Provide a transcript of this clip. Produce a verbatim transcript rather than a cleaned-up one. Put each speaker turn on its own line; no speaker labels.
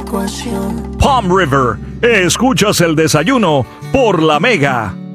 ecuación.
Palm River, escuchas el desayuno por La Mega.